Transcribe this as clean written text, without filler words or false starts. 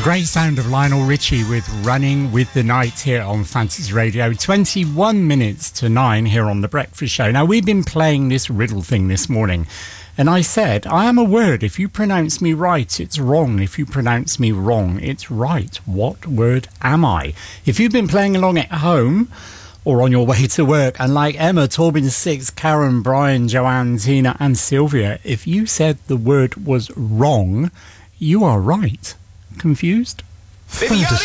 Great sound of Lionel Richie with Running with the Night here on Fantasy Radio. 21 minutes to 9 here on The Breakfast Show. Now, we've been playing this riddle thing this morning, and I said, I am a word. If you pronounce me right, it's wrong. If you pronounce me wrong, it's right. What word am I? If you've been playing along at home or on your way to work, and like Emma, Torbin 6, Karen, Brian, Joanne, Tina and Sylvia, if you said the word was wrong, you are right. Confused?